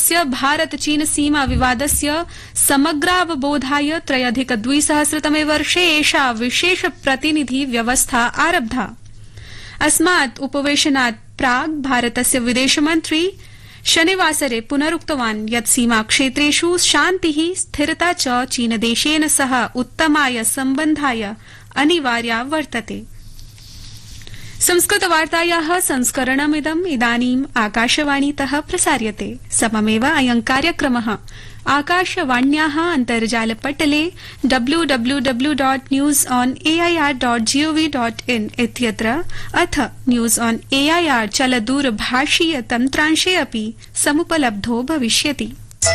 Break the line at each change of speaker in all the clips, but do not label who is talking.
देशस्य भारत चीन सीमा विवादस्य समग्रावबोधाय 2013 वर्षे एषा विशेष प्रतिनिधि व्यवस्था आरब्धा। अस्मात् उपवेशनात् प्राक् भारतस्य विदेशमन्त्री शनिवासरे पुनरुक्तवान् यत् सीमाक्षेत्रेषु शान्तिः स्थिरता च चीनदेशेन सह उत्तमाय सम्बन्धाय अनिवार्या वर्तते। संस्कृतवार्तायाः संस्करणमिदम् इदानीम् आकाशवाणीतः प्रसार्यते। सममेव अयं कार्यक्रमः आकाशवाण्याः अन्तर्जालपटले www.newsonair.gov.in इत्यत्र अथ न्यूज ऑन एआईआर चलदूरभाषीय तन्त्रांशे अपि समुपलब्धो भविष्यति।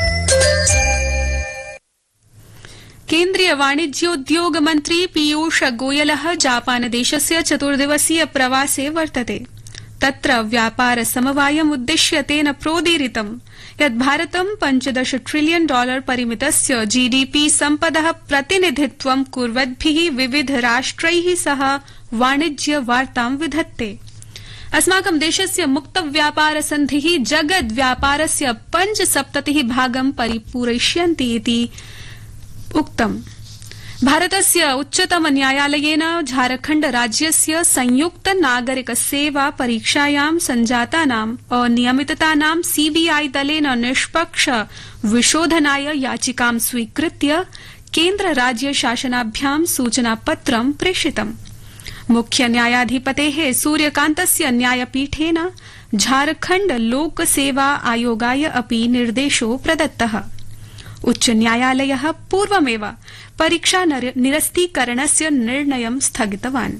केन्द्रीय वाणिज्योद्योग मन्त्री पीयूष गोयलः जापानदेशस्य 4 दिवसीय प्रवासे वर्तते। तत्र व्यापार समवायम् उद्दिश्य तेन प्रोदीरितं यत् भारतं $15 ट्रिलियन परिमितस्य जीडीपी सम्पदः प्रतिनिधित्वं कुर्वद्भिः विविध राष्ट्रैः सह वाणिज्य वार्तां विधत्ते। अस्माकं देशस्य मुक्त व्यापार सन्धिः जगद् व्यापारस्य 75% भागं परिपूरयिष्यन्ति इति उक्तम्। भारतस्य उच्चतम न्यायालयेन झारखण्ड राज्यस्य संयुक्त नागरिक सेवा परीक्षायां सञ्जातानाम् अनियमिततानां सीबीआई दलेन निष्पक्ष विशोधनाय याचिकां स्वीकृत्य केन्द्र राज्य शासनाभ्यां सूचनापत्रं प्रेषितम्। मुख्य न्यायाधिपतेः सूर्यकान्तस्य न्यायपीठेन झारखण्ड लोक सेवा आयोगाय अपि निर्देशो प्रदत्तः। उच्च न्यायालयः पूर्वमेव परीक्षा निरस्तीकरणस्य निर्णयं स्थगितवान्।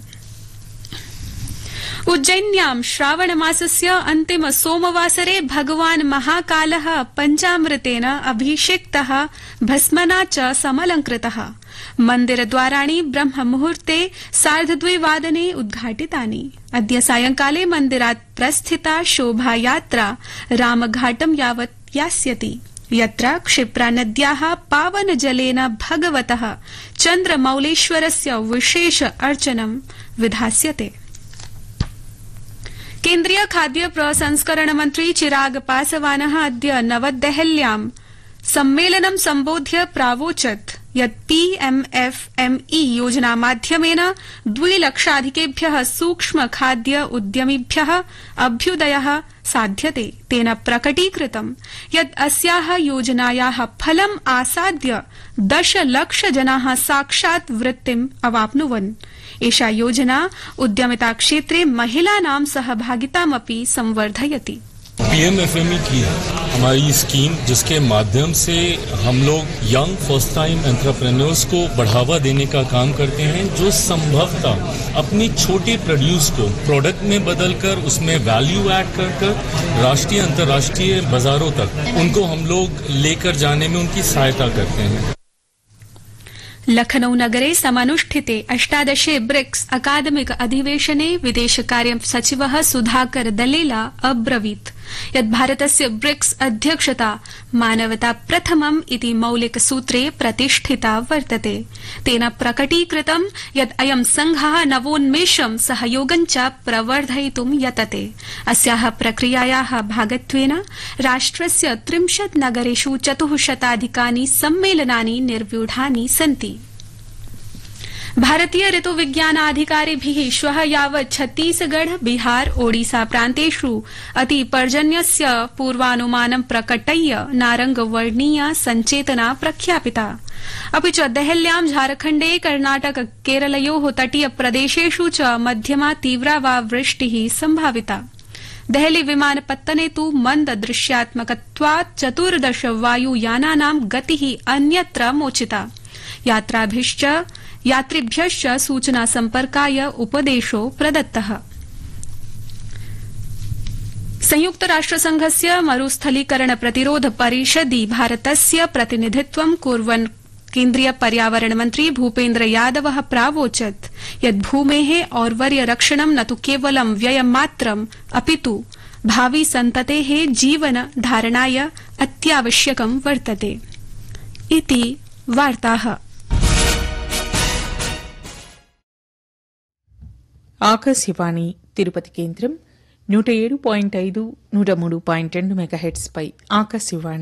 उज्जैन्यां श्रावणमासस्य अन्तिम सोमवासरे भगवान् महाकालः पञ्चामृतेन अभिषिक्तः भस्मना च समलंकृतः। मन्दिरद्वाराणि ब्रह्ममुहूर्ते 2:30 उद्घाटितानि। अद्य सायंकाले मन्दिरात् प्रस्थिता शोभायात्रा रामघाटं यावत् यास्यति, यत्र क्षिप्रानद्याः पावनजलेन भगवतः चन्द्रमौलेश्वरस्य विशेष अर्चनं विधास्यते। केन्द्रीय खाद्य प्रसंस्करण मन्त्री चिराग पासवानः अद्य नवदेहल्यां सम्मेलनं सम्बोध्य प्रावोचत् यत् पीएमएफएमई योजना माध्यमेन 2 लक्षाधिकेभ्यः सूक्ष्म खाद्य उद्यमिभ्यः अभ्युदयः साध्यते। तेन प्रकटीकृतं यत् अस्याः योजनायाः फलम् आसाद्य 10 लाख जनाः साक्षात् वृत्तिम् अवाप्नुवन्। एषा योजना उद्यमिता क्षेत्रे महिलानां सहभागितामपि संवर्धयति।
पीएमएफएमई की हमारी स्कीम, जिसके माध्यम से हम लोग यंग फर्स्ट टाइम एंटरप्रेन्योर्स को बढ़ावा देने का काम करते हैं, जो संभवतः अपनी छोटे प्रोड्यूस को प्रोडक्ट में बदलकर उसमें वैल्यू ऐड कर राष्ट्रीय अंतर्राष्ट्रीय बाजारों तक उनको हम लोग लेकर जाने में उनकी सहायता करते हैं।
लखनऊ नगरे समानुष्ठिते 18 ब्रिक्स अकादमिक अधिवेशने विदेशकार्य सचिवः सुधाकर दलेला अब्रवीत् यत् भारतस्य ब्रिक्स अध्यक्षता मानवता प्रथमम् इति मौलिक सूत्रे प्रतिष्ठिता वर्तते। तेन प्रकटीकृतं यत् अयं संघः नवोन्मेषं सहयोगं च प्रवर्धयितुं यतते। अस्याः प्रक्रियायाः भागत्वेन राष्ट्रस्य 30 नगरेषु 400 सम्मेलनानि निर्व्यूढानि सन्ति। भारतीय ऋतुविज्ञानाधिकारिभिः श्वः यावत् छत्तीसगढ़, बिहार, ओडिसा प्रान्तेषु अतिपर्जन्यस्य पूर्वानुमानं प्रकटय्य नारंगवर्णीया सञ्चेतना प्रख्यापिता। अपि च देहल्यां झारखण्डे कर्णाटक केरलयोः तटीय प्रदेशेषु च मध्यमा तीव्रा वा वृष्टिः सम्भाविता। देहली विमानपत्तने तु मंद दृश्यात्मकत्वात् 14 वायुयानानां गतिः अन्यत्र मोचिता। यात्रिभ्यश्च सूचना संपर्काय उपदेशो प्रदत्तः। संयुक्त राष्ट्रसंघस्य मरुस्थलीकरण प्रतिरोध परिषदि भारतस्य प्रतिनिधित्वं कुर्वन् केन्द्रीय पर्यावरण मंत्री भूपेन्द्र यादवः प्रावोचत् यत् भूमेः और्वर्य रक्षणं न तु केवलं व्ययमात्रम् अपितु भावी सन्ततेः जीवन धारणाय अत्यावश्यकं वर्तते। इति वार्ताः।
ఆకాశవాణి తిరుపతి కేంద్రం 107.5 103.2 మెగాహెర్ట్జ్ పై ఆకాశవాణి